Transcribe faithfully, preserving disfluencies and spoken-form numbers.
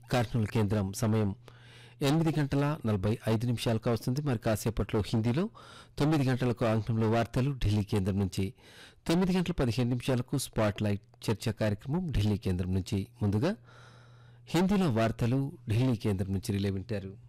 కర్నూలు కేంద్రం సమయం ఎనిమిది గంటల నలభై ఐదు నిమిషాలకు వస్తుంది. మరి కాసేపట్లో హిందీలో తొమ్మిది గంటలకు ఆంగ్లంలో వార్తలు ఢిల్లీ కేంద్రం నుంచి. తొమ్మిది గంటల పదిహేను నిమిషాలకు స్పాట్ లైట్ చర్చా కార్యక్రమం ఢిల్లీ కేంద్రం నుంచి. ముందుగా హిందీలో వార్తలు ఢిల్లీ కేంద్రం నుంచి రిలే వింటారు.